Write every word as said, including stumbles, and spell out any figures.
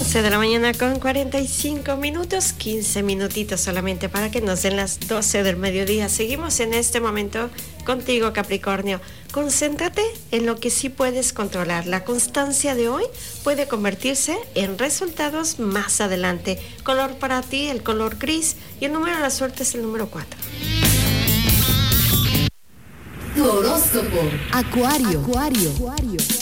once de la mañana con cuarenta y cinco minutos, quince minutitos solamente para que nos den las doce del mediodía. Seguimos en este momento contigo, Capricornio. Concéntrate en lo que sí puedes controlar. La constancia de hoy puede convertirse en resultados más adelante. Color para ti, el color gris, y el número de la suerte es el número cuatro. Tu horóscopo. Acuario. Acuario. Acuario.